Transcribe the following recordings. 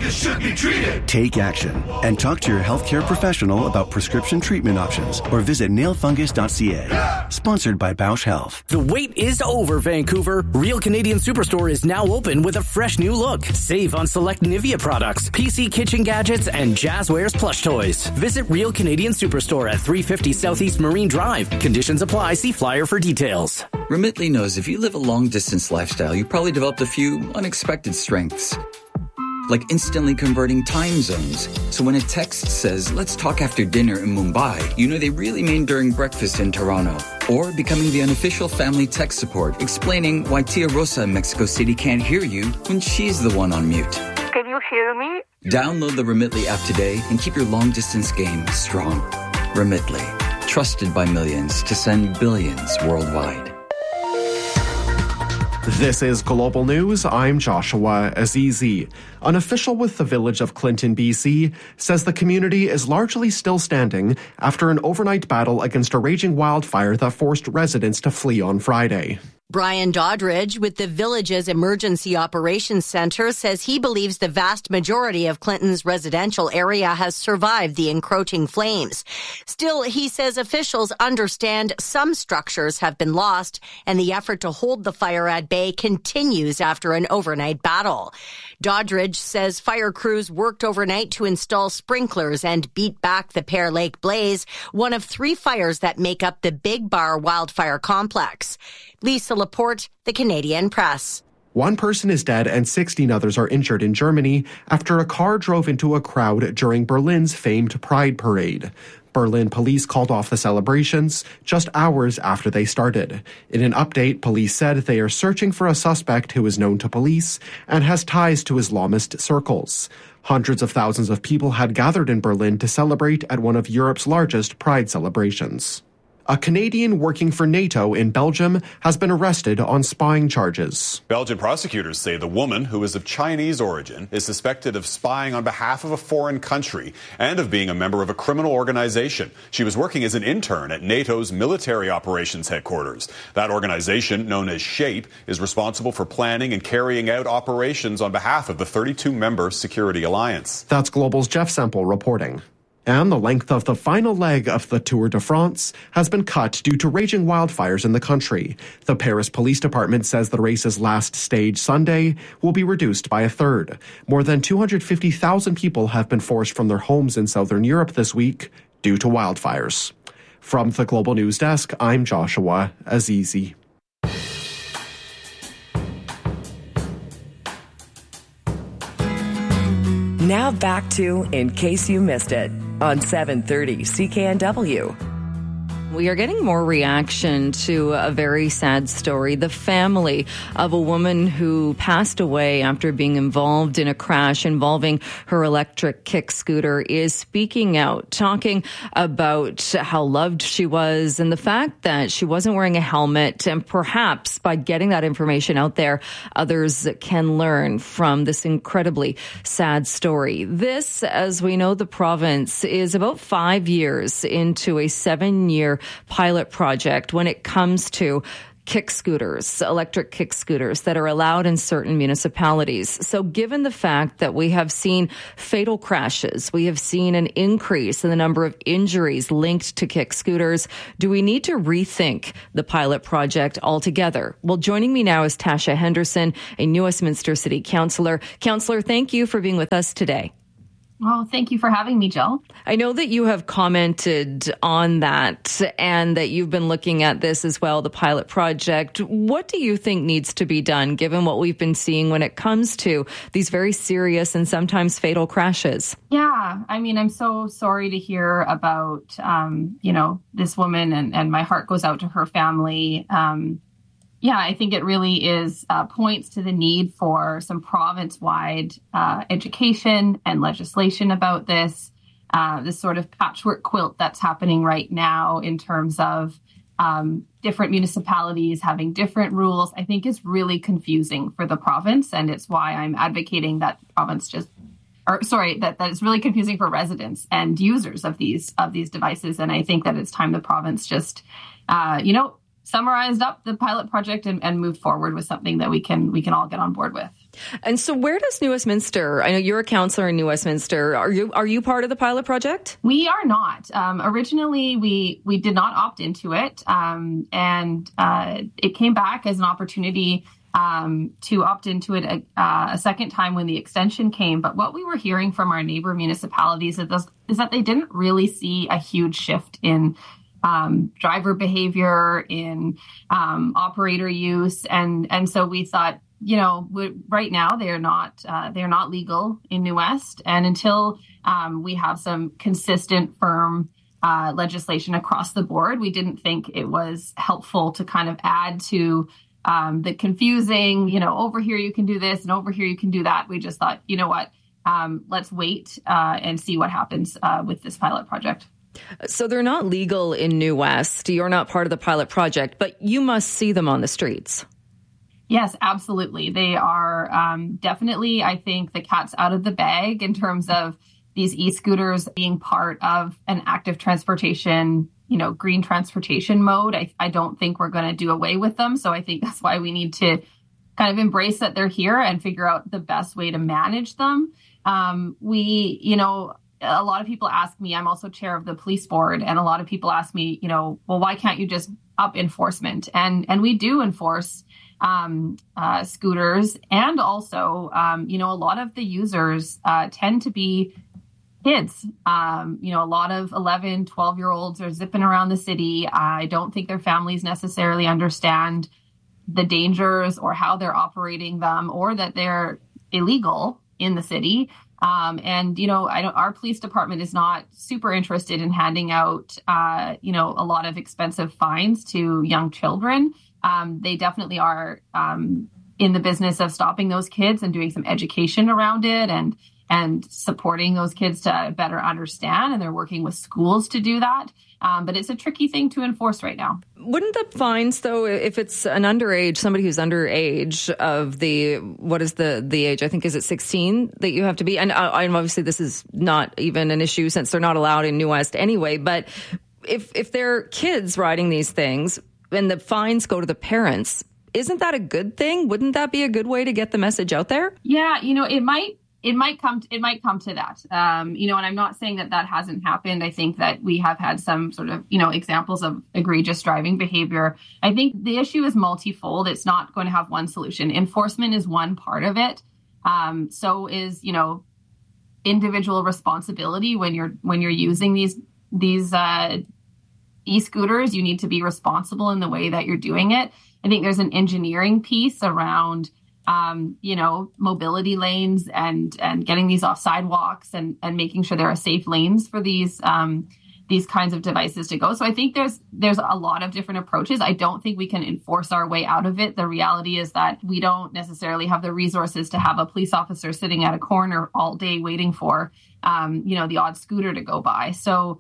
This should be treated. Take action and talk to your healthcare professional about prescription treatment options or visit nailfungus.ca. Sponsored by Bausch Health. The wait is over, Vancouver. Real Canadian Superstore is now open with a fresh new look. Save on select Nivea products, PC kitchen gadgets, and Jazzwares plush toys. Visit Real Canadian Superstore at 350 Southeast Marine Drive. Conditions apply. See flyer for details. Remitly knows if you live a long-distance lifestyle, you probably developed a few unexpected strengths. Like instantly converting time zones. So when a text says, let's talk after dinner in Mumbai, you know they really mean during breakfast in Toronto. Or becoming the unofficial family tech support, explaining why Tia Rosa in Mexico City can't hear you when she's the one on mute. Can you hear me? Download the Remitly app today and keep your long-distance game strong. Remitly, trusted by millions to send billions worldwide. This is Global News. I'm Joshua Azizi. An official with the village of Clinton, BC, says the community is largely still standing after an overnight battle against a raging wildfire that forced residents to flee on Friday. Brian Doddridge with the village's Emergency Operations Center says he believes the vast majority of Clinton's residential area has survived the encroaching flames. Still, he says officials understand some structures have been lost and the effort to hold the fire at bay continues after an overnight battle. Doddridge says fire crews worked overnight to install sprinklers and beat back the Pear Lake blaze, one of 3 fires that make up the Big Bar wildfire complex. Lisa Laporte, The Canadian Press. 1 person is dead and 16 others are injured in Germany after a car drove into a crowd during Berlin's famed Pride Parade. Berlin police called off the celebrations just hours after they started. In an update, police said they are searching for a suspect who is known to police and has ties to Islamist circles. Hundreds of thousands of people had gathered in Berlin to celebrate at one of Europe's largest Pride celebrations. A Canadian working for NATO in Belgium has been arrested on spying charges. Belgian prosecutors say the woman, who is of Chinese origin, is suspected of spying on behalf of a foreign country and of being a member of a criminal organization. She was working as an intern at NATO's military operations headquarters. That organization, known as SHAPE, is responsible for planning and carrying out operations on behalf of the 32-member security alliance. That's Global's Jeff Semple reporting. And the length of the final leg of the Tour de France has been cut due to raging wildfires in the country. The Paris Police Department says the race's last stage, Sunday, will be reduced by a third. More than 250,000 people have been forced from their homes in southern Europe this week due to wildfires. From the Global News Desk, I'm Joshua Azizi. Now back to In Case You Missed It on 730 CKNW. We are getting more reaction to a very sad story. The family of a woman who passed away after being involved in a crash involving her electric kick scooter is speaking out, talking about how loved she was and the fact that she wasn't wearing a helmet. And perhaps by getting that information out there, others can learn from this incredibly sad story. This, as we know, the province is about 5 years into a 7-year pilot project when it comes to kick scooters, electric kick scooters that are allowed in certain municipalities. So given the fact that we have seen fatal crashes, we have seen an increase in the number of injuries linked to kick scooters, do we need to rethink the pilot project altogether? Well, joining me now is Tasha Henderson, a New Westminster City Councillor. Councillor, thank you for being with us today. Well, thank you for having me, Jill. I know that you have commented on that and that you've been looking at this as well, the pilot project. What do you think needs to be done given what we've been seeing when it comes to these very serious and sometimes fatal crashes? Yeah, I mean, I'm so sorry to hear about, this woman and my heart goes out to her family. Yeah, I think it really is points to the need for some province-wide education and legislation about this sort of patchwork quilt that's happening right now in terms of different municipalities having different rules. I think is really confusing for the province, and it's why I'm advocating that the province that it's really confusing for residents and users of these devices. And I think that it's time the province just, summarized up the pilot project and moved forward with something that we can all get on board with. And so where does New Westminster, I know you're a councillor in New Westminster, are you part of the pilot project? We are not. Originally, we did not opt into it, and it came back as an opportunity to opt into it a second time when the extension came. But what we were hearing from our neighbor municipalities is that they didn't really see a huge shift in driver behavior, in operator use, and so we thought, right now they're not legal in New West, and until we have some consistent, firm legislation across the board, we didn't think it was helpful to kind of add to the confusing, over here you can do this and over here you can do that. We just thought, let's wait and see what happens with this pilot project. So they're not legal in New West. You're not part of the pilot project, but you must see them on the streets. Yes, absolutely. They are definitely, I think, the cat's out of the bag in terms of these e-scooters being part of an active transportation, green transportation mode. I don't think we're going to do away with them. So I think that's why we need to kind of embrace that they're here and figure out the best way to manage them. A lot of people ask me, I'm also chair of the police board, and a lot of people ask me, well, why can't you just up enforcement? And we do enforce scooters, and also, a lot of the users tend to be kids. A lot of 11, 12-year-olds are zipping around the city. I don't think their families necessarily understand the dangers or how they're operating them, or that they're illegal in the city. Our police department is not super interested in handing out, a lot of expensive fines to young children. They definitely are in the business of stopping those kids and doing some education around it and supporting those kids to better understand. And they're working with schools to do that. But it's a tricky thing to enforce right now. Wouldn't the fines, though, if it's an underage, somebody who's underage of what is the age? I think, is it 16 that you have to be? And obviously this is not even an issue since they're not allowed in New West anyway. But if they're kids riding these things and the fines go to the parents, isn't that a good thing? Wouldn't that be a good way to get the message out there? Yeah, it might come to that. And I'm not saying that hasn't happened. I think that we have had some sort of, examples of egregious driving behavior. I think the issue is multifold. It's not going to have one solution. Enforcement is one part of it. So is, individual responsibility when you're using these e-scooters. You need to be responsible in the way that you're doing it. I think there's an engineering piece around mobility lanes and getting these off sidewalks and making sure there are safe lanes for these kinds of devices to go. So I think there's a lot of different approaches. I don't think we can enforce our way out of it. The reality is that we don't necessarily have the resources to have a police officer sitting at a corner all day waiting for, the odd scooter to go by. So,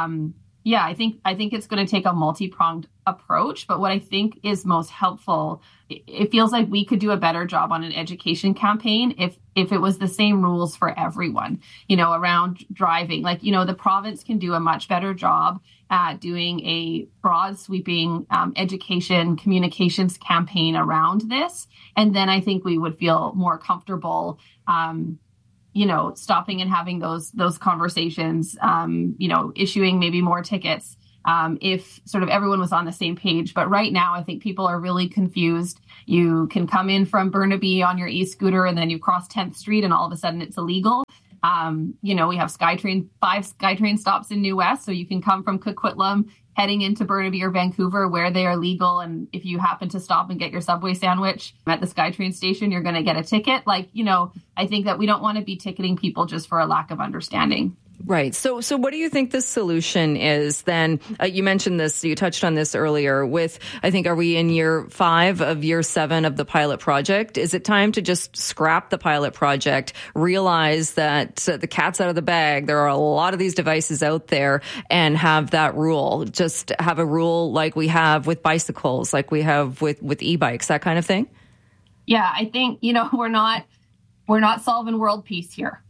I think it's going to take a multi-pronged approach. But what I think is most helpful, it feels like we could do a better job on an education campaign if it was the same rules for everyone, around driving. Like, the province can do a much better job at doing a broad sweeping education communications campaign around this. And then I think we would feel more comfortable stopping and having those conversations, issuing maybe more tickets, if sort of everyone was on the same page. But right now, I think people are really confused. You can come in from Burnaby on your e-scooter and then you cross 10th Street and all of a sudden it's illegal. We have 5 SkyTrain stops in New West. So you can come from Coquitlam heading into Burnaby or Vancouver where they are legal. And if you happen to stop and get your Subway sandwich at the SkyTrain station, you're going to get a ticket. I think that we don't want to be ticketing people just for a lack of understanding. Right. So what do you think the solution is then? You mentioned this, you touched on this earlier with, I think, are we in year 5 of year 7 of the pilot project? Is it time to just scrap the pilot project, realize that the cat's out of the bag, there are a lot of these devices out there, and have that rule? Just have a rule like we have with bicycles, like we have with e-bikes, that kind of thing? Yeah, I think, we're not solving world peace here.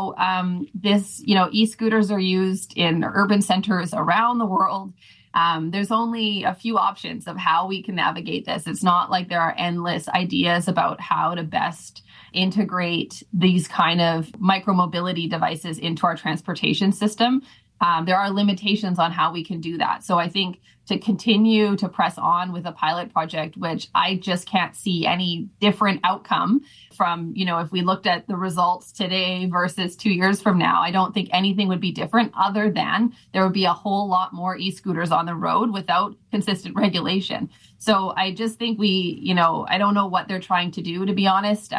E-scooters are used in urban centers around the world. There's only a few options of how we can navigate this. It's not like there are endless ideas about how to best integrate these kind of micromobility devices into our transportation system. There are limitations on how we can do that. So I think to continue to press on with a pilot project, which I just can't see any different outcome from, if we looked at the results today versus 2 years from now, I don't think anything would be different other than there would be a whole lot more e-scooters on the road without consistent regulation. So I just think I don't know what they're trying to do, to be honest.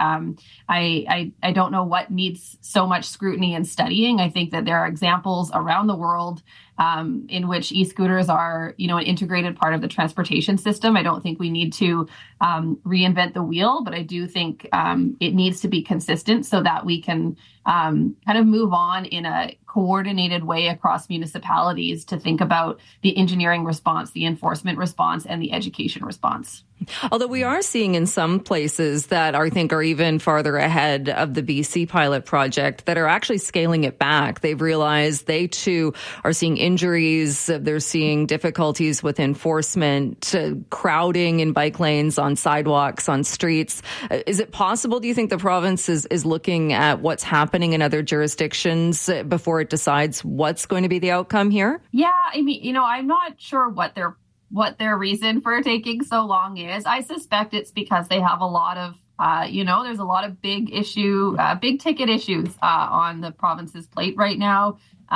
I don't know what needs so much scrutiny and studying. I think that there are examples around the world in which e-scooters are, an integrated part of the transportation system. I don't think we need to reinvent the wheel, but I do think it needs to be consistent so that we can kind of move on in a coordinated way across municipalities to think about the engineering response, the enforcement response, and the education response. Although we are seeing in some places that I think are even farther ahead of the BC pilot project that are actually scaling it back. They've realized they too are seeing injuries. They're seeing difficulties with enforcement, crowding in bike lanes, on sidewalks, on streets. Is it possible, do you think the province is looking at what's happening in other jurisdictions before it decides what's going to be the outcome here? Yeah, I mean, I'm not sure what their reason for taking so long is. I suspect it's because they have a lot of, there's a lot of big ticket issues on the province's plate right now.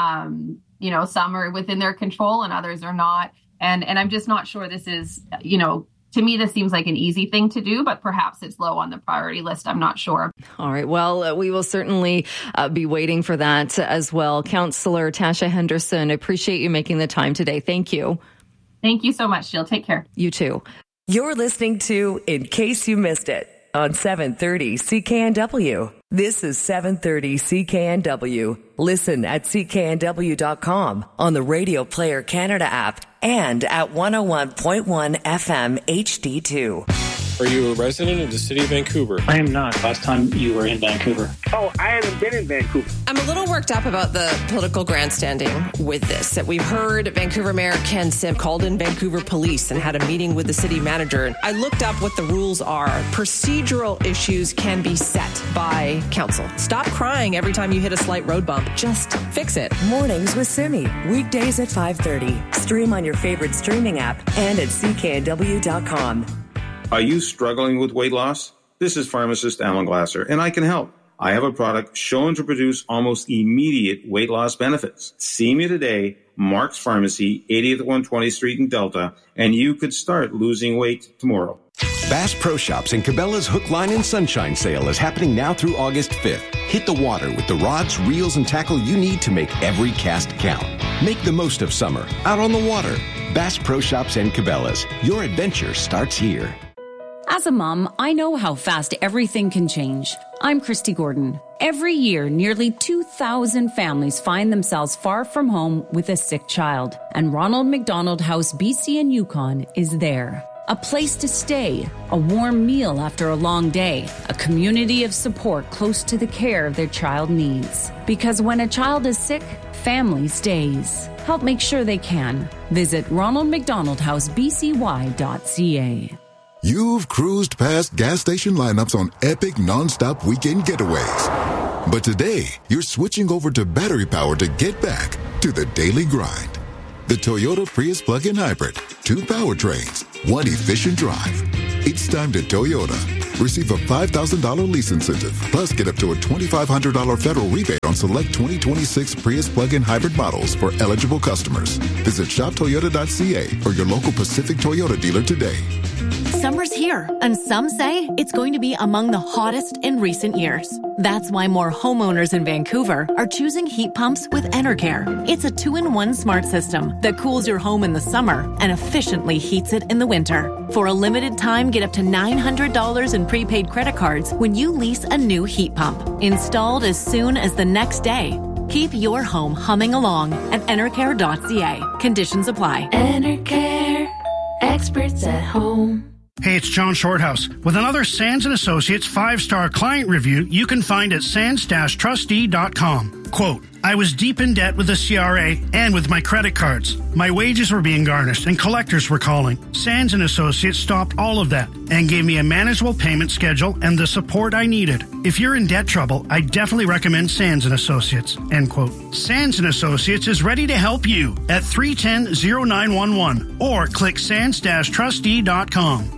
Some are within their control and others are not. And I'm just not sure this is, to me, this seems like an easy thing to do, but perhaps it's low on the priority list. I'm not sure. All right. Well, we will certainly be waiting for that as well. Councillor Tasha Henderson, appreciate you making the time today. Thank you. Thank you so much, Jill. Take care. You too. You're listening to In Case You Missed It on 730 CKNW. This is 730 CKNW. Listen at cknw.com, on the Radio Player Canada app, and at 101.1 FM HD2. Are you a resident of the city of Vancouver? I am not. Last time you were in Vancouver. Oh, I haven't been in Vancouver. I'm a little worked up about the political grandstanding with this. That we've heard Vancouver Mayor Ken Sim called in Vancouver police and had a meeting with the city manager. I looked up what the rules are. Procedural issues can be set by council. Stop crying every time you hit a slight road bump. Just fix it. Mornings with Simi. Weekdays at 5:30. Stream on your favorite streaming app and at cknw.com. Are you struggling with weight loss? This is pharmacist Alan Glasser, and I can help. I have a product shown to produce almost immediate weight loss benefits. See me today, Mark's Pharmacy, 80th at 120th Street in Delta, and you could start losing weight tomorrow. Bass Pro Shops and Cabela's Hook, Line, and Sunshine sale is happening now through August 5th. Hit the water with the rods, reels, and tackle you need to make every cast count. Make the most of summer out on the water. Bass Pro Shops and Cabela's. Your adventure starts here. As a mom, I know how fast everything can change. I'm Christy Gordon. Every year, nearly 2,000 families find themselves far from home with a sick child. And Ronald McDonald House BC and Yukon is there. A place to stay, a warm meal after a long day, a community of support close to the care their child needs. Because when a child is sick, family stays. Help make sure they can. Visit ronaldmcdonaldhousebcy.ca. You've cruised past gas station lineups on epic non-stop weekend getaways. But today, you're switching over to battery power to get back to the daily grind. The Toyota Prius plug-in hybrid. 2 powertrains, 1 efficient drive. It's time to Toyota. Receive a $5,000 lease incentive, plus get up to a $2,500 federal rebate on select 2026 Prius plug-in hybrid models for eligible customers. Visit shoptoyota.ca or your local Pacific Toyota dealer today. Summer's here, and some say it's going to be among the hottest in recent years. That's why more homeowners in Vancouver are choosing heat pumps with Enercare. It's a 2-in-1 smart system that cools your home in the summer and efficiently heats it in the winter. For a limited time, get up to $900 in prepaid credit cards when you lease a new heat pump. Installed as soon as the next day. Keep your home humming along at Enercare.ca. Conditions apply. Enercare. Experts at home. Hey, it's John Shorthouse with another Sands & Associates 5-star client review you can find at sands-trustee.com. Quote, I was deep in debt with the CRA and with my credit cards. My wages were being garnished and collectors were calling. Sands & Associates stopped all of that and gave me a manageable payment schedule and the support I needed. If you're in debt trouble, I definitely recommend Sands & Associates, end quote. Sands & Associates is ready to help you at 310-0911 or click sands-trustee.com.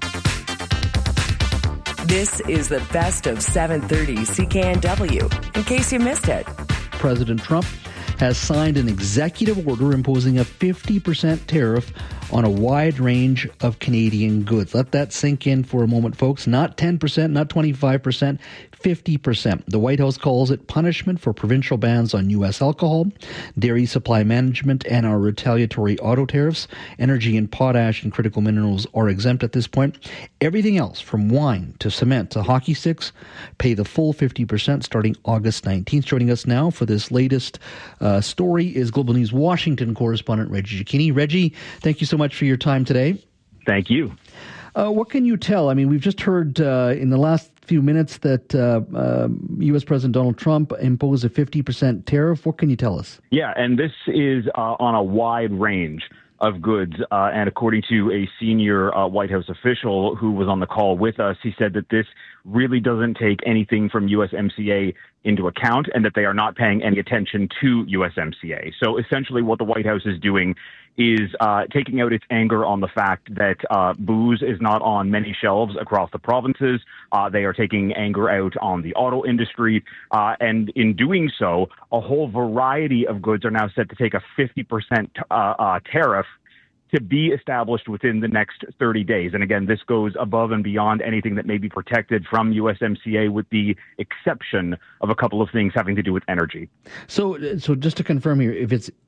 This is the best of 7:30 CKNW, in case you missed it. President Trump has signed an executive order imposing a 50% tariff on a wide range of Canadian goods. Let that sink in for a moment, folks. Not 10%, not 25%, 50%. The White House calls it punishment for provincial bans on U.S. alcohol, dairy supply management, and our retaliatory auto tariffs. Energy and potash and critical minerals are exempt at this point. Everything else, from wine to cement to hockey sticks, pay the full 50% starting August 19th. Joining us now for this latest story is Global News Washington correspondent Reggie Cecchini. Reggie, thank you so much for your time today. Thank you. What can you tell? I mean, we've just heard in the last few minutes that U.S. President Donald Trump imposed a 50% tariff. What can you tell us? Yeah, and this is on a wide range of goods. And according to a senior White House official who was on the call with us, he said that this really doesn't take anything from USMCA into account and that they are not paying any attention to USMCA. So essentially what the White House is doing is taking out its anger on the fact that booze is not on many shelves across the provinces. They are taking anger out on the auto industry. And in doing so, a whole variety of goods are now set to take a 50% tariff to be established within the next 30 days. And again, this goes above and beyond anything that may be protected from USMCA, with the exception of a couple of things having to do with energy. So just to confirm here, if it's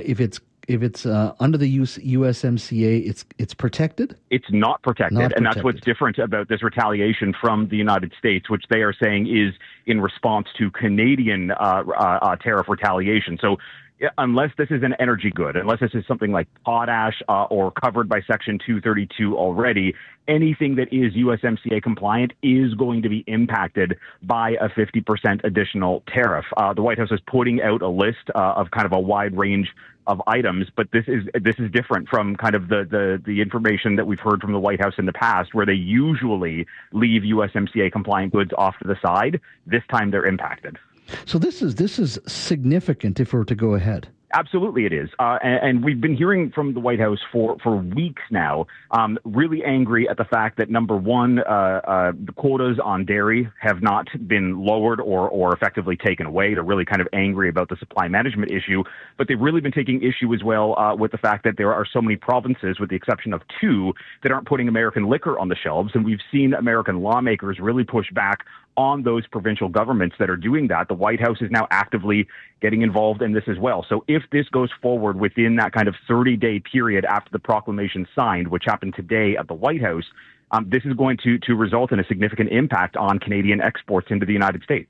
under the USMCA, it's protected? It's not protected, and that's what's different about this retaliation from the United States, which they are saying is in response to Canadian tariff retaliation. So unless this is an energy good, unless this is something like potash or covered by Section 232 already, anything that is USMCA compliant is going to be impacted by a 50% additional tariff. The White House is putting out a list of kind of a wide range of items, but this is different from kind of the information that we've heard from the White House in the past, where they usually leave USMCA compliant goods off to the side. This time they're impacted. So this is significant if we're to go ahead. Absolutely it is. And we've been hearing from the White House for weeks now, really angry at the fact that, number one, the quotas on dairy have not been lowered or effectively taken away. They're really kind of angry about the supply management issue, but they've really been taking issue as well with the fact that there are so many provinces, with the exception of two, that aren't putting American liquor on the shelves. And we've seen American lawmakers really push back on those provincial governments that are doing that. The White House is now actively getting involved in this as well. So if this goes forward within that kind of 30-day period after the proclamation signed, which happened today at the White House, this is going to result in a significant impact on Canadian exports into the United States.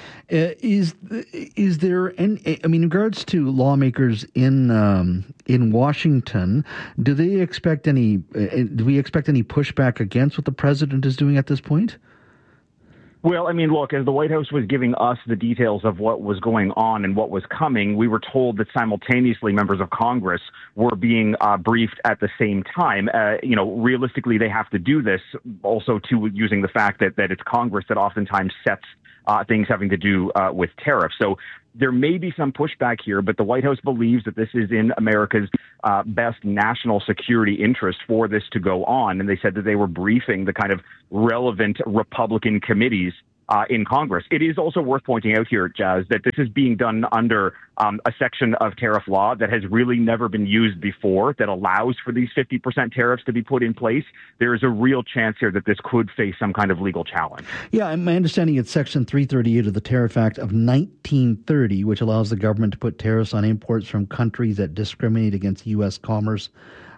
Is there any, I mean, in regards to lawmakers in Washington, do we expect any pushback against what the president is doing at this point? Well, I mean, look, as the White House was giving us the details of what was going on and what was coming, we were told that simultaneously members of Congress were being briefed at the same time. Realistically, they have to do this also using the fact that it's Congress that oftentimes sets things having to do with tariffs. So there may be some pushback here, but the White House believes that this is in America's best national security interest for this to go on. And they said that they were briefing the kind of relevant Republican committees in Congress. It is also worth pointing out here, Jazz, that this is being done under a section of tariff law that has really never been used before, that allows for these 50% tariffs to be put in place. There is a real chance here that this could face some kind of legal challenge. Yeah, my understanding it's Section 338 of the Tariff Act of 1930, which allows the government to put tariffs on imports from countries that discriminate against U.S. commerce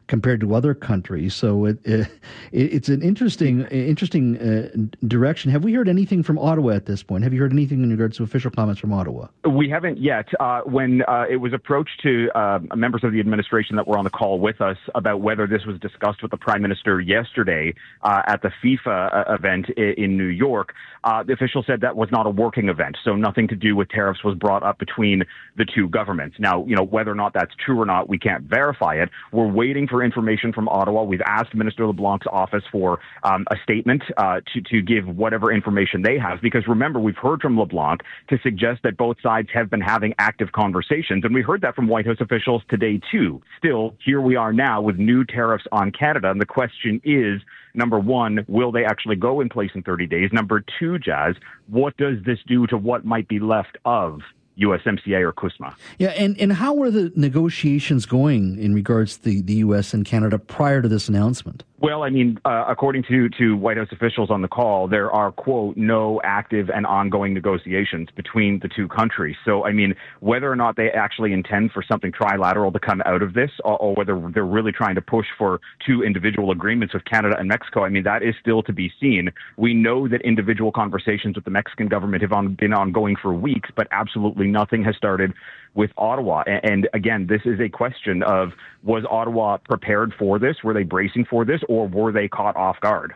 compared to other countries. So it's an interesting direction. Have we heard anything from Ottawa at this point? Have you heard anything in regards to official comments from Ottawa? We haven't yet. When it was approached to members of the administration that were on the call with us about whether this was discussed with the Prime Minister yesterday at the FIFA event in New York, the official said that was not a working event, so nothing to do with tariffs was brought up between the two governments. Now, whether or not that's true or not, we can't verify it. We're waiting for information from Ottawa. We've asked Minister LeBlanc's office for a statement to give whatever information they have, because remember, we've heard from LeBlanc to suggest that both sides have been having active conversations, and we heard that from White House officials today too. Still, here we are now with new tariffs on Canada, and the question is, number one, will they actually go in place in 30 days? Number two, Jazz, what does this do to what might be left of USMCA or CUSMA? Yeah, and how are the negotiations going in regards to the U.S. and Canada prior to this announcement? Well, I mean, according to White House officials on the call, there are, quote, no active and ongoing negotiations between the two countries. So, I mean, whether or not they actually intend for something trilateral to come out of this, or whether they're really trying to push for two individual agreements with Canada and Mexico, I mean, that is still to be seen. We know that individual conversations with the Mexican government have been ongoing for weeks, but absolutely nothing has started with Ottawa. And again, this is a question of, was Ottawa prepared for this? Were they bracing for this, or were they caught off guard?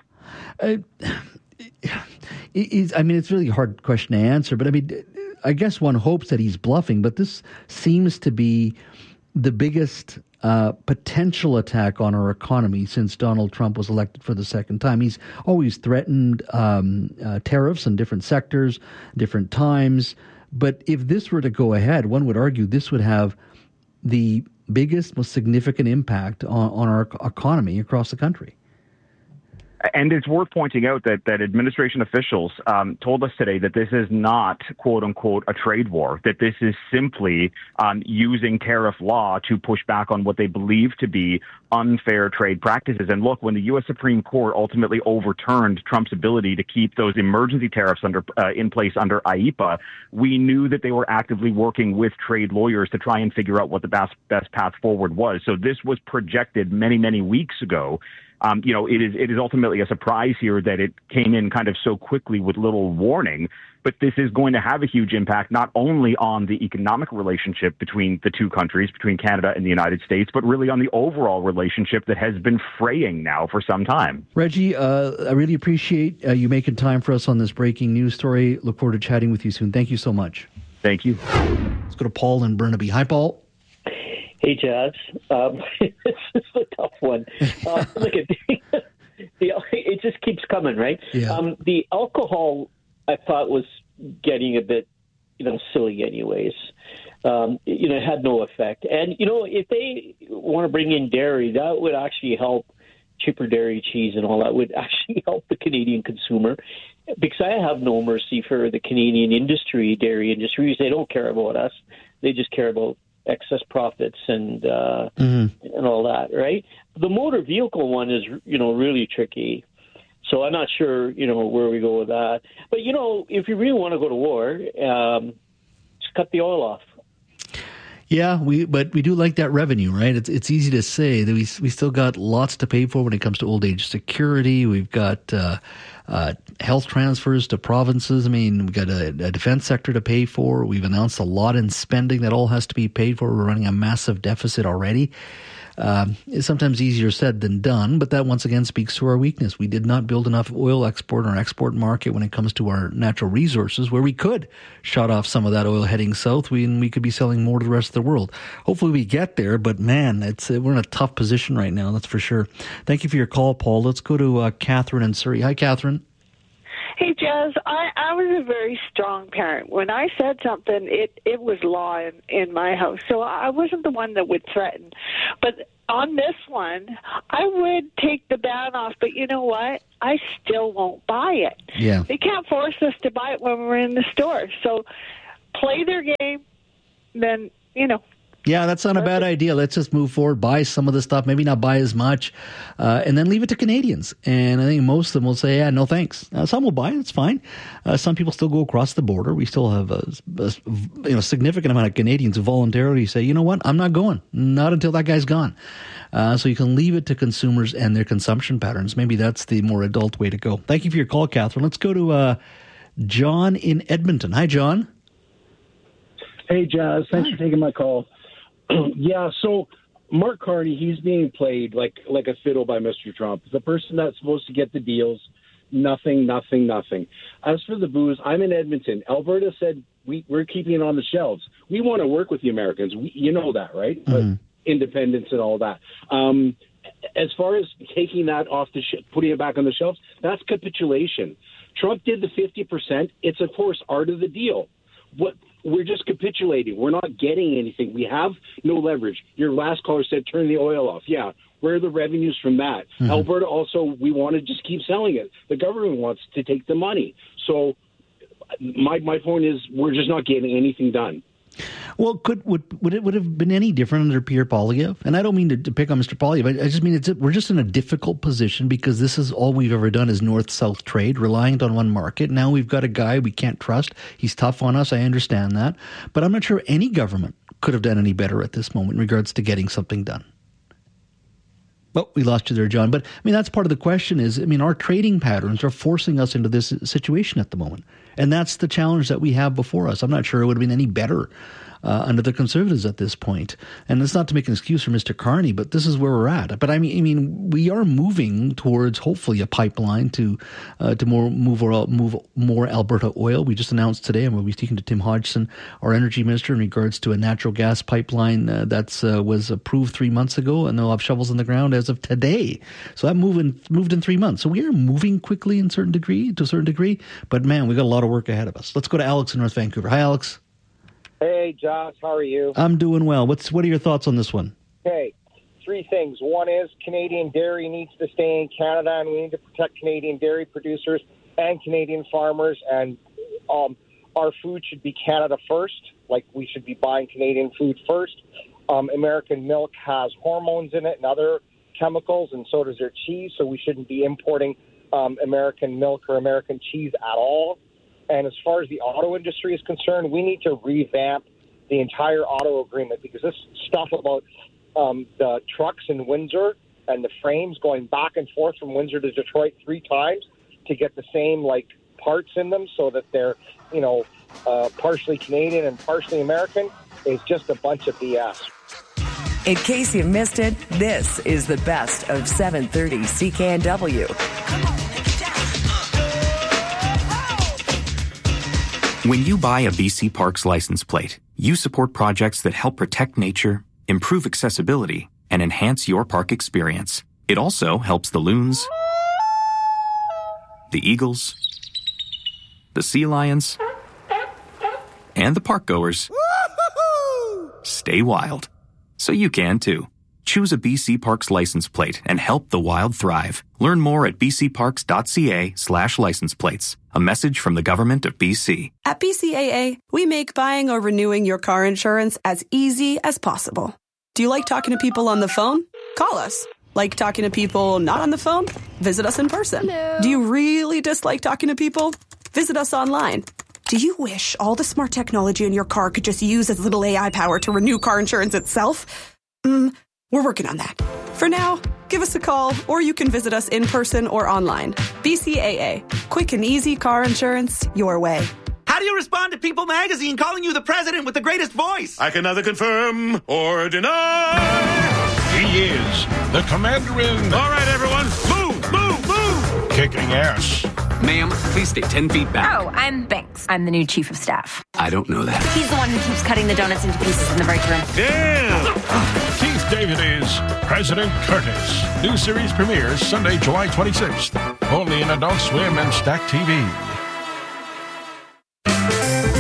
It's really a hard question to answer, but I mean, I guess one hopes that he's bluffing, but this seems to be the biggest potential attack on our economy since Donald Trump was elected for the second time. He's always threatened tariffs in different sectors, different times. But if this were to go ahead, one would argue this would have the biggest, most significant impact on our economy across the country. And it's worth pointing out that administration officials told us today that this is not, quote unquote, a trade war, that this is simply using tariff law to push back on what they believe to be unfair trade practices. And look, when the U.S. Supreme Court ultimately overturned Trump's ability to keep those emergency tariffs in place under IEEPA, we knew that they were actively working with trade lawyers to try and figure out what the best path forward was. So this was projected many, many weeks ago. It is ultimately a surprise here that it came in kind of so quickly with little warning. But this is going to have a huge impact, not only on the economic relationship between the two countries, between Canada and the United States, but really on the overall relationship that has been fraying now for some time. Reggie, I really appreciate you making time for us on this breaking news story. Look forward to chatting with you soon. Thank you so much. Thank you. Let's go to Paul in Burnaby. Hi, Paul. Hey, Jazz. This is a tough one. Look at it just keeps coming, right? Yeah. The alcohol, I thought, was getting a bit, silly anyways. It had no effect. And, if they want to bring in dairy, that would actually help. Cheaper dairy, cheese, and all that would actually help the Canadian consumer, because I have no mercy for the Canadian dairy industry. They don't care about us. They just care about excess profits and all that, right? The motor vehicle one is, really tricky. So I'm not sure, where we go with that. But, if you really want to go to war, just cut the oil off. Yeah, but we do like that revenue, right? It's easy to say that we still got lots to pay for when it comes to old age security. We've got health transfers to provinces. I mean, we've got a defense sector to pay for. We've announced a lot in spending that all has to be paid for. We're running a massive deficit already. It's sometimes easier said than done, but that once again speaks to our weakness. We did not build enough oil export in our export market when it comes to our natural resources, where we could shut off some of that oil heading south. We could be selling more to the rest of the world. Hopefully we get there, but man, we're in a tough position right now, that's for sure. Thank you for your call, Paul. Let's go to Catherine in Surrey. Hi, Catherine. Hey, Jazz, I was a very strong parent. When I said something, it was law in my house. So I wasn't the one that would threaten. But on this one, I would take the ban off. But you know what? I still won't buy it. Yeah. They can't force us to buy it when we're in the store. So play their game, then, Yeah, that's not a bad idea. Let's just move forward, buy some of the stuff, maybe not buy as much, and then leave it to Canadians. And I think most of them will say, yeah, no thanks. Some will buy it, it's fine. Some people still go across the border. We still have a significant amount of Canadians who voluntarily say, you know what, I'm not going. Not until that guy's gone. So you can leave it to consumers and their consumption patterns. Maybe that's the more adult way to go. Thank you for your call, Catherine. Let's go to John in Edmonton. Hi, John. Hey, Jazz. Thanks for taking my call. Yeah, so Mark Carney, he's being played like a fiddle by Mr. Trump. The person that's supposed to get the deals, nothing. As for the booze, I'm in Edmonton. Alberta said we're keeping it on the shelves. We want to work with the Americans. You know that, right? But independence and all that. As far as taking that off putting it back on the shelves, that's capitulation. Trump did the 50%. It's, of course, art of the deal. We're just capitulating. We're not getting anything. We have no leverage. Your last caller said turn the oil off. Yeah, where are the revenues from that? Alberta also, we want to just keep selling it. The government wants to take the money. So my point is we're just not getting anything done. Well, would it have been any different under Pierre Poilievre? And I don't mean to pick on Mr. Poilievre. I just mean we're just in a difficult position because this is all we've ever done is north-south trade, reliant on one market. Now we've got a guy we can't trust. He's tough on us. I understand that. But I'm not sure any government could have done any better at this moment in regards to getting something done. Well, we lost you there, John. But, I mean, that's part of the question is, I mean, our trading patterns are forcing us into this situation at the moment. And that's the challenge that we have before us. I'm not sure it would have been any better under the Conservatives at this point. And it's not to make an excuse for Mr. Carney, but this is where we're at. But I mean, we are moving towards hopefully a pipeline to move more Alberta oil. We just announced today, and we'll be speaking to Tim Hodgson, our energy minister, in regards to a natural gas pipeline that was approved 3 months ago, and they'll have shovels in the ground as of today. So that moved in 3 months. So we are moving quickly to a certain degree. But man, we got a lot of work ahead of us. Let's go to Alex in North Vancouver. Hi, Alex. Hey, Josh, how are you? I'm doing well. What are your thoughts on this one? Okay, 3 things. One is Canadian dairy needs to stay in Canada, and we need to protect Canadian dairy producers and Canadian farmers, and our food should be Canada first, like we should be buying Canadian food first. American milk has hormones in it and other chemicals, and so does their cheese, so we shouldn't be importing American milk or American cheese at all. And as far as the auto industry is concerned, we need to revamp the entire auto agreement because this stuff about the trucks in Windsor and the frames going back and forth from Windsor to Detroit 3 times to get the same parts in them so that they're partially Canadian and partially American is just a bunch of BS. In case you missed it, this is the best of 730 CKNW. When you buy a BC Parks license plate, you support projects that help protect nature, improve accessibility, and enhance your park experience. It also helps the loons, the eagles, the sea lions, and the park goers stay wild. So you can too. Choose a BC Parks license plate and help the wild thrive. Learn more at bcparks.ca/license plates. A message from the Government of BC. At BCAA, we make buying or renewing your car insurance as easy as possible. Do you like talking to people on the phone? Call us. Like talking to people not on the phone? Visit us in person. Hello. Do you really dislike talking to people? Visit us online. Do you wish all the smart technology in your car could just use as little AI power to renew car insurance itself? We're working on that. For now, give us a call, or you can visit us in person or online. BCAA. Quick and easy car insurance your way. How do you respond to People Magazine calling you the president with the greatest voice? I can neither confirm or deny. He is the commander-in. All right, everyone. Move. Kicking ass. Ma'am, please stay 10 feet back. Oh, I'm Banks. I'm the new chief of staff. I don't know that. He's the one who keeps cutting the donuts into pieces in the break room. Damn! Keith David is President Curtis. New series premieres Sunday, July 26th. Only in Adult Swim and Stack TV.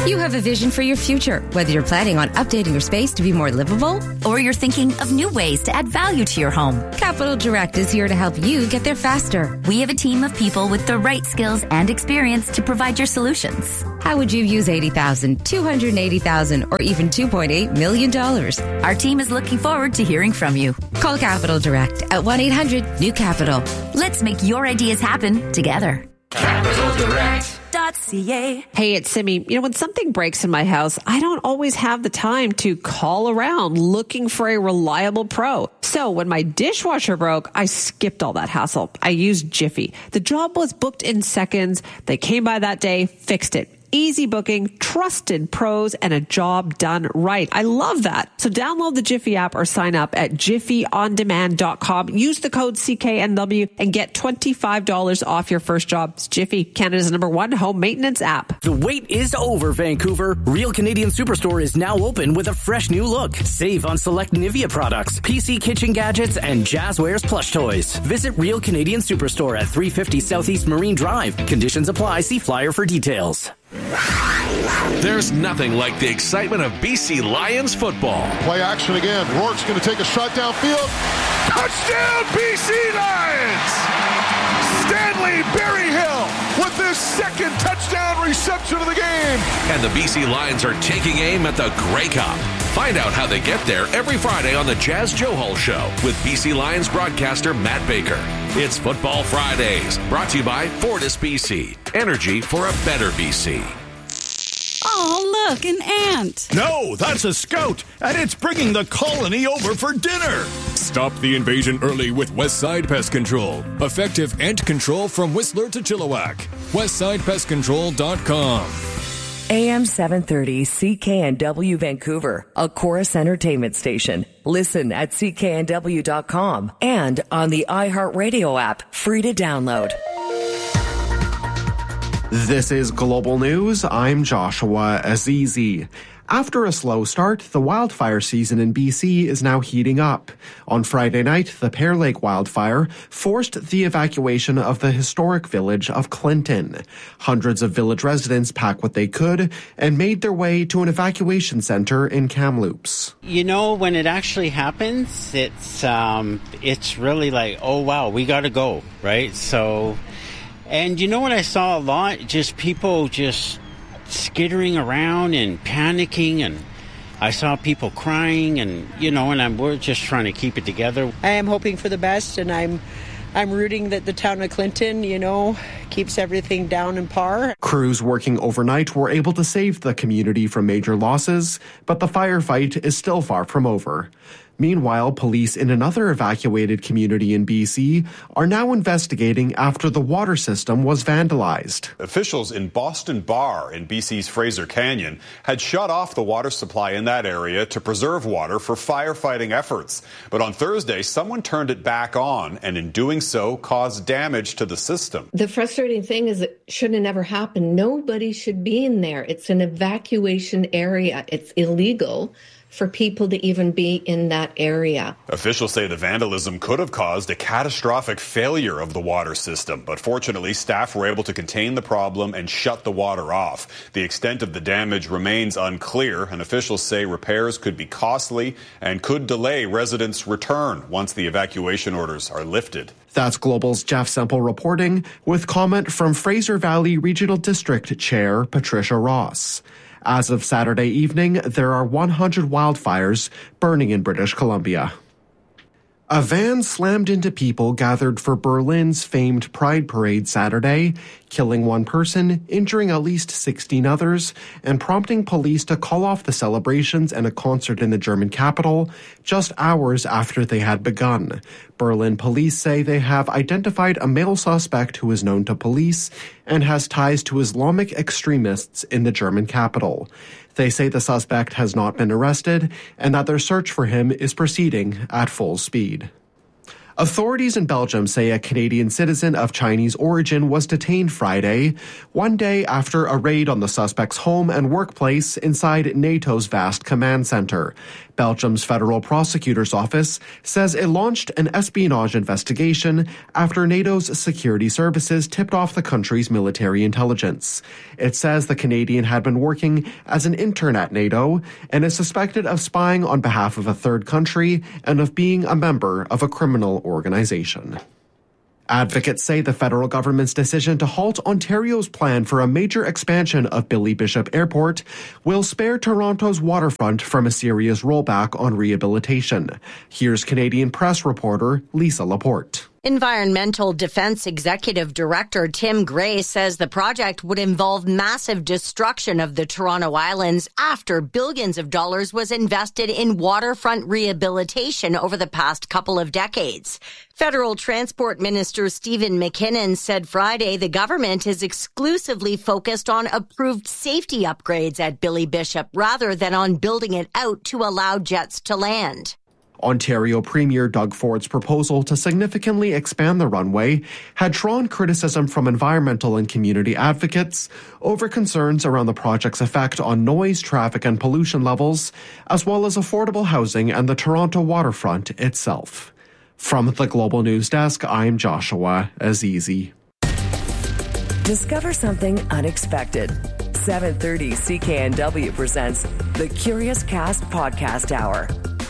You have a vision for your future, whether you're planning on updating your space to be more livable or you're thinking of new ways to add value to your home. Capital Direct is here to help you get there faster. We have a team of people with the right skills and experience to provide your solutions. How would you use $80,000, $280,000, or even $2.8 million? Our team is looking forward to hearing from you. Call Capital Direct at 1-800-NEW-CAPITAL. Let's make your ideas happen together. CapitalDirect.ca. Hey, it's Simi. You know, when something breaks in my house, I don't always have the time to call around looking for a reliable pro. So when my dishwasher broke, I skipped all that hassle. I used Jiffy. The job was booked in seconds. They came by that day, fixed it. Easy booking, trusted pros, and a job done right. I love that. So download the Jiffy app or sign up at jiffyondemand.com. Use the code CKNW and get $25 off your first job. It's Jiffy, Canada's #1 home maintenance app. The wait is over, Vancouver. Real Canadian Superstore is now open with a fresh new look. Save on select Nivea products, PC kitchen gadgets, and Jazzwares plush toys. Visit Real Canadian Superstore at 350 Southeast Marine Drive. Conditions apply. See flyer for details. There's nothing like the excitement of BC Lions football. Play action again. Rourke's going to take a shot downfield. Touchdown, BC Lions! Stanley Berryhill with his second touchdown reception of the game. And the BC Lions are taking aim at the Grey Cup. Find out how they get there every Friday on the Jazz Joe Hall Show with BC Lions broadcaster Matt Baker. It's Football Fridays, brought to you by Fortis BC. Energy for a better BC. Oh, look, an ant. No, that's a scout, and it's bringing the colony over for dinner. Stop the invasion early with Westside Pest Control. Effective ant control from Whistler to Chilliwack. WestsidePestControl.com. AM 730 CKNW Vancouver, a Chorus Entertainment station. Listen at CKNW.com and on the iHeartRadio app, free to download. This is Global News. I'm Joshua Azizi. After a slow start, the wildfire season in BC is now heating up. On Friday night, the Pear Lake wildfire forced the evacuation of the historic village of Clinton. Hundreds of village residents packed what they could and made their way to an evacuation center in Kamloops. You know, when it actually happens, it's really like, oh wow, we got to go, right? So, and you know what I saw a lot? Just people just skittering around and panicking, and I saw people crying, and we're just trying to keep it together. I am hoping for the best, and I'm rooting that the town of Clinton, keeps everything down in par. Crews working overnight were able to save the community from major losses, but the firefight is still far from over. Meanwhile, police in another evacuated community in BC are now investigating after the water system was vandalized. Officials in Boston Bar in BC's Fraser Canyon had shut off the water supply in that area to preserve water for firefighting efforts. But on Thursday, someone turned it back on and in doing so caused damage to the system. The frustrating thing is it should have never happened. Nobody should be in there. It's an evacuation area. It's illegal for people to even be in that area. Officials say the vandalism could have caused a catastrophic failure of the water system, but fortunately staff were able to contain the problem and shut the water off. The extent of the damage remains unclear, and officials say repairs could be costly and could delay residents' return once the evacuation orders are lifted. That's Global's Jeff Semple reporting, with comment from Fraser Valley Regional District Chair Patricia Ross. As of Saturday evening, there are 100 wildfires burning in British Columbia. A van slammed into people gathered for Berlin's famed Pride Parade Saturday, killing one person, injuring at least 16 others, and prompting police to call off the celebrations and a concert in the German capital just hours after they had begun. Berlin police say they have identified a male suspect who is known to police and has ties to Islamic extremists in the German capital. They say the suspect has not been arrested and that their search for him is proceeding at full speed. Authorities in Belgium say a Canadian citizen of Chinese origin was detained Friday, one day after a raid on the suspect's home and workplace inside NATO's vast command center. Belgium's federal prosecutor's office says it launched an espionage investigation after NATO's security services tipped off the country's military intelligence. It says the Canadian had been working as an intern at NATO and is suspected of spying on behalf of a third country and of being a member of a criminal organization. Advocates say the federal government's decision to halt Ontario's plan for a major expansion of Billy Bishop Airport will spare Toronto's waterfront from a serious rollback on rehabilitation. Here's Canadian press reporter Lisa Laporte. Environmental Defense Executive Director Tim Gray says the project would involve massive destruction of the Toronto Islands after billions of dollars was invested in waterfront rehabilitation over the past couple of decades. Federal Transport Minister Stephen McKinnon said Friday the government is exclusively focused on approved safety upgrades at Billy Bishop rather than on building it out to allow jets to land. Ontario Premier Doug Ford's proposal to significantly expand the runway had drawn criticism from environmental and community advocates over concerns around the project's effect on noise, traffic, and pollution levels, as well as affordable housing and the Toronto waterfront itself. From the Global News Desk, I'm Joshua Azizi. Discover something unexpected. 7:30 CKNW presents the Curious Cast Podcast Hour.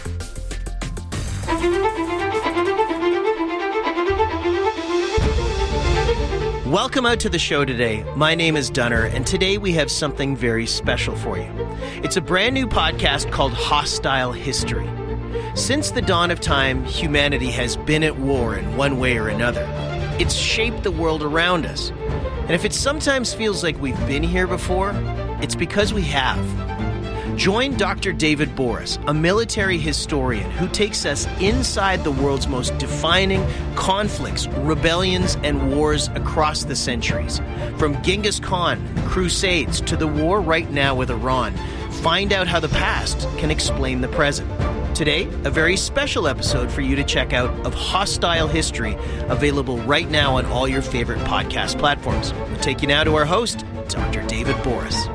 Welcome out to the show today. My name is Dunner, and today we have something very special for you. It's a brand new podcast called Hostile History. Since the dawn of time, humanity has been at war in one way or another. It's shaped the world around us. And if it sometimes feels like we've been here before, it's because we have. Join Dr. David Boris, a military historian who takes us inside the world's most defining conflicts, rebellions, and wars across the centuries. From Genghis Khan, Crusades, to the war right now with Iran. Find out how the past can explain the present. Today, a very special episode for you to check out of Hostile History, available right now on all your favorite podcast platforms. We'll take you now to our host, Dr. David Boris.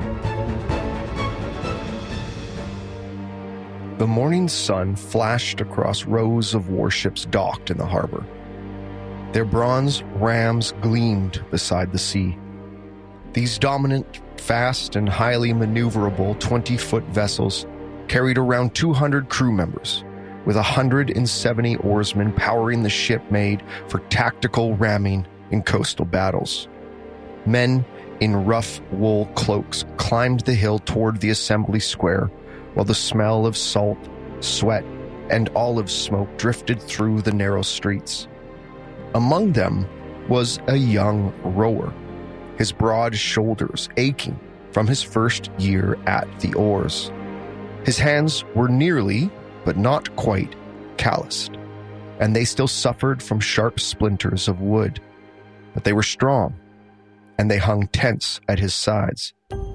The morning sun flashed across rows of warships docked in the harbor. Their bronze rams gleamed beside the sea. These dominant, fast, and highly maneuverable 20-foot vessels carried around 200 crew members, with 170 oarsmen powering the ship made for tactical ramming in coastal battles. Men in rough wool cloaks climbed the hill toward the assembly square, while the smell of salt, sweat, and olive smoke drifted through the narrow streets. Among them was a young rower, his broad shoulders aching from his first year at the oars. His hands were nearly, but not quite, calloused, and they still suffered from sharp splinters of wood. But they were strong, and they hung tense at his sides.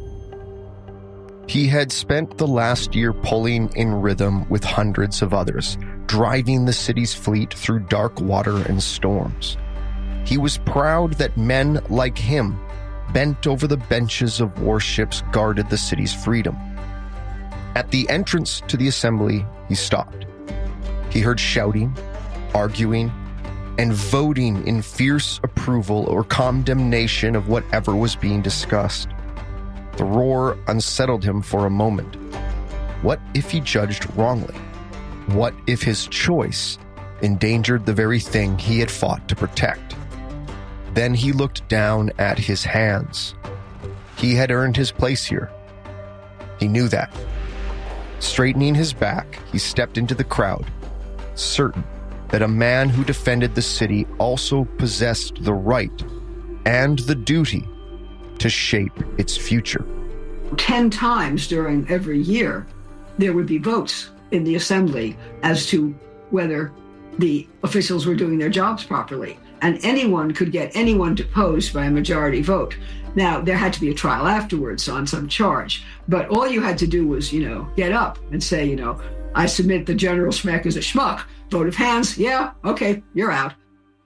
He had spent the last year pulling in rhythm with hundreds of others, driving the city's fleet through dark water and storms. He was proud that men like him, bent over the benches of warships, guarded the city's freedom. At the entrance to the assembly, he stopped. He heard shouting, arguing, and voting in fierce approval or condemnation of whatever was being discussed. The roar unsettled him for a moment. What if he judged wrongly? What if his choice endangered the very thing he had fought to protect? Then he looked down at his hands. He had earned his place here. He knew that. Straightening his back, he stepped into the crowd, certain that a man who defended the city also possessed the right and the duty to shape its future. 10 times during every year, there would be votes in the assembly as to whether the officials were doing their jobs properly. And anyone could get anyone deposed by a majority vote. Now, there had to be a trial afterwards on some charge, but all you had to do was, get up and say, I submit the General Schmeck is a schmuck. Vote of hands. Yeah, okay, you're out.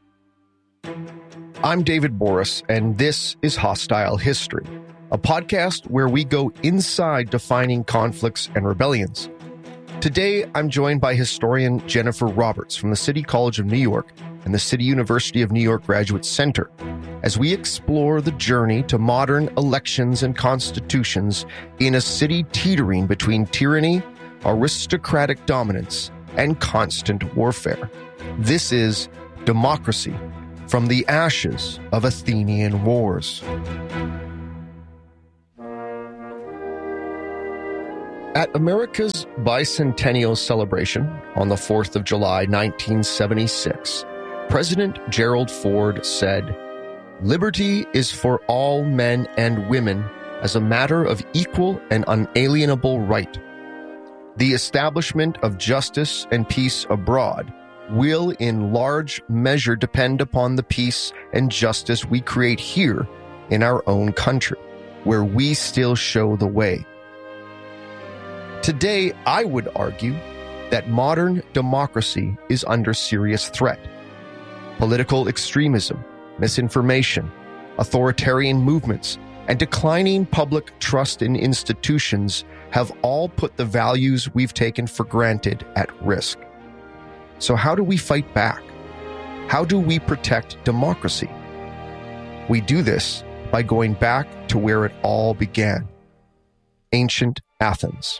I'm David Boris, and this is Hostile History, a podcast where we go inside defining conflicts and rebellions. Today, I'm joined by historian Jennifer Roberts from the City College of New York and the City University of New York Graduate Center, as we explore the journey to modern elections and constitutions in a city teetering between tyranny, aristocratic dominance, and constant warfare. This is Democracy from the Ashes of Athenian Wars. At America's bicentennial celebration on the 4th of July, 1976, President Gerald Ford said, "Liberty is for all men and women as a matter of equal and unalienable right. The establishment of justice and peace abroad will in large measure depend upon the peace and justice we create here in our own country, where we still show the way." Today, I would argue that modern democracy is under serious threat. Political extremism, misinformation, authoritarian movements, and declining public trust in institutions have all put the values we've taken for granted at risk. So how do we fight back? How do we protect democracy? We do this by going back to where it all began, ancient Athens.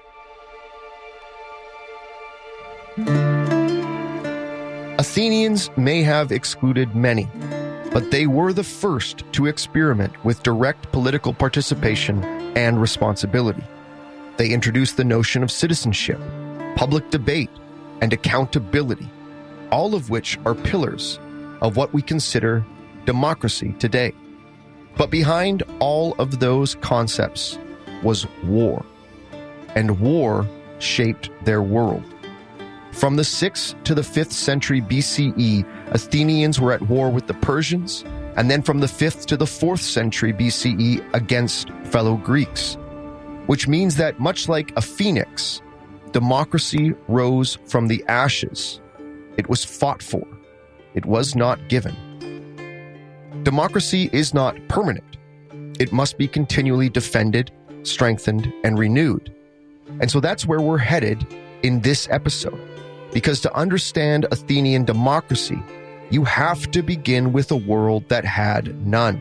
Athenians may have excluded many, but they were the first to experiment with direct political participation and responsibility. They introduced the notion of citizenship, public debate, and accountability, all of which are pillars of what we consider democracy today. But behind all of those concepts was war, and war shaped their world. From the 6th to the 5th century BCE, Athenians were at war with the Persians, and then from the 5th to the 4th century BCE against fellow Greeks, which means that much like a phoenix, democracy rose from the ashes. It was fought for. It was not given. Democracy is not permanent. It must be continually defended, strengthened, and renewed. And so that's where we're headed in this episode. Because to understand Athenian democracy, you have to begin with a world that had none.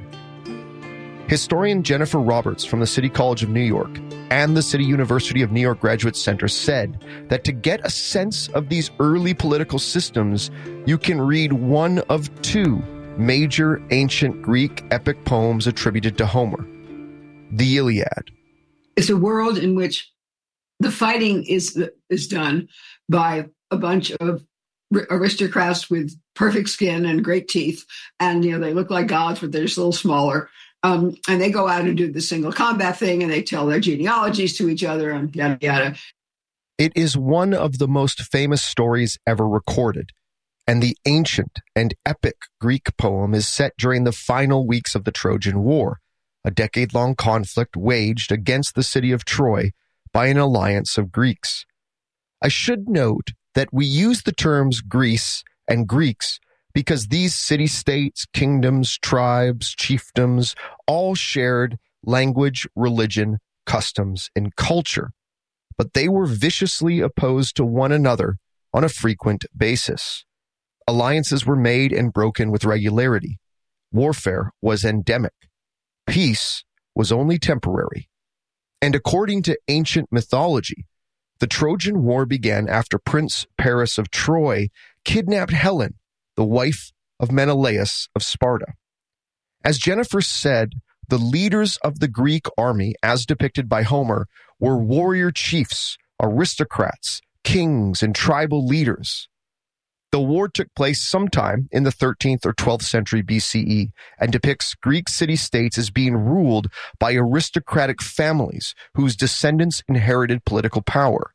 Historian Jennifer Roberts from the City College of New York and the City University of New York Graduate Center said that to get a sense of these early political systems, you can read one of two major ancient Greek epic poems attributed to Homer, the Iliad. It's a world in which the fighting is done by a bunch of aristocrats with perfect skin and great teeth. And, they look like gods, but they're just a little smaller. And they go out and do the single combat thing, and they tell their genealogies to each other and yada, yada. It is one of the most famous stories ever recorded. And the ancient and epic Greek poem is set during the final weeks of the Trojan War, a decade-long conflict waged against the city of Troy by an alliance of Greeks. I should note that we use the terms Greece and Greeks because these city-states, kingdoms, tribes, chiefdoms all shared language, religion, customs, and culture, but they were viciously opposed to one another on a frequent basis. Alliances were made and broken with regularity. Warfare was endemic. Peace was only temporary. And according to ancient mythology, the Trojan War began after Prince Paris of Troy kidnapped Helen, the wife of Menelaus of Sparta. As Jennifer said, the leaders of the Greek army, as depicted by Homer, were warrior chiefs, aristocrats, kings, and tribal leaders. The war took place sometime in the 13th or 12th century BCE and depicts Greek city-states as being ruled by aristocratic families whose descendants inherited political power.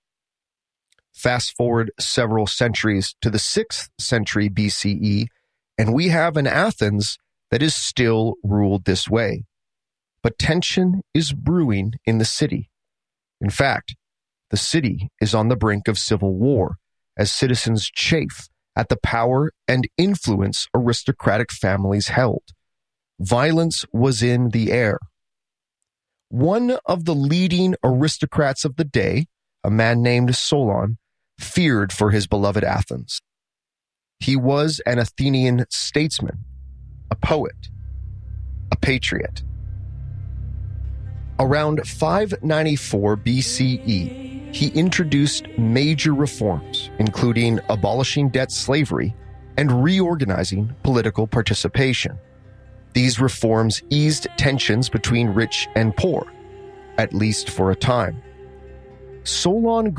Fast forward several centuries to the 6th century BCE, and we have an Athens that is still ruled this way. But tension is brewing in the city. In fact, the city is on the brink of civil war as citizens chafe at the power and influence aristocratic families held. Violence was in the air. One of the leading aristocrats of the day, a man named Solon, feared for his beloved Athens. He was an Athenian statesman, a poet, a patriot. Around 594 BCE, he introduced major reforms, including abolishing debt slavery and reorganizing political participation. These reforms eased tensions between rich and poor, at least for a time. Solon